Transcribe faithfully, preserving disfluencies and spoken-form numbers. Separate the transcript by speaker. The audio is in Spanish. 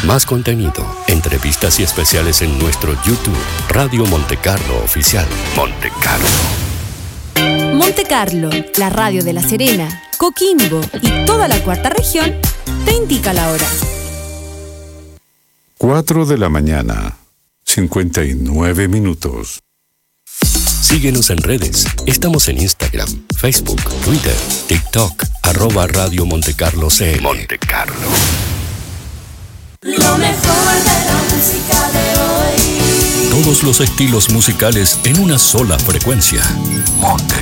Speaker 1: Más contenido, entrevistas y especiales en nuestro YouTube, Radio Monte Carlo Oficial. Monte Carlo.
Speaker 2: Monte Carlo, la radio de La Serena, Coquimbo y toda la cuarta región, te indica la hora.
Speaker 3: cuatro de la mañana, cincuenta y nueve minutos.
Speaker 1: Síguenos en redes. Estamos en Instagram, Facebook, Twitter, TikTok, arroba Radio Monte Carlo C. Monte Carlo.
Speaker 4: Lo mejor de la música de hoy.
Speaker 1: Todos los estilos musicales en una sola frecuencia. Monte